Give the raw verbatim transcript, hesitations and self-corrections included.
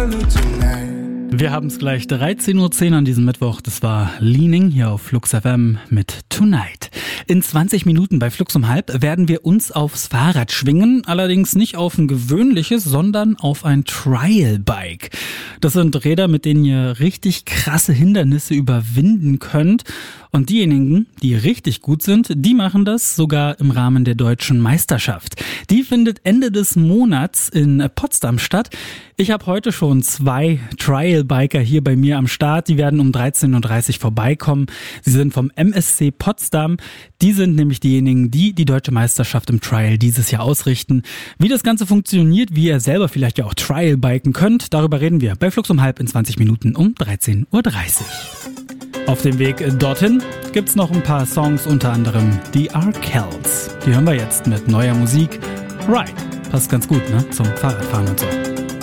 Wir haben es gleich dreizehn Uhr zehn an diesem Mittwoch. Das war Leaning hier auf Flux F M mit Tonight. In zwanzig Minuten bei Flux um halb werden wir uns aufs Fahrrad schwingen. Allerdings nicht auf ein gewöhnliches, sondern auf ein Trial-Bike. Das sind Räder, mit denen ihr richtig krasse Hindernisse überwinden könnt. Und diejenigen, die richtig gut sind, die machen das sogar im Rahmen der deutschen Meisterschaft. Die findet Ende des Monats in Potsdam statt. Ich habe heute schon zwei Trial-Biker hier bei mir am Start. Die werden um dreizehn Uhr dreißig vorbeikommen. Sie sind vom M S C Potsdam. Die sind nämlich diejenigen, die die deutsche Meisterschaft im Trial dieses Jahr ausrichten. Wie das Ganze funktioniert, wie ihr selber vielleicht ja auch Trial-biken könnt, darüber reden wir bei Flux um halb in zwanzig Minuten um dreizehn Uhr dreißig. Auf dem Weg dorthin gibt's noch ein paar Songs, unter anderem die Arkells. Die hören wir jetzt mit neuer Musik. Right, passt ganz gut, ne? Zum Fahrradfahren und so.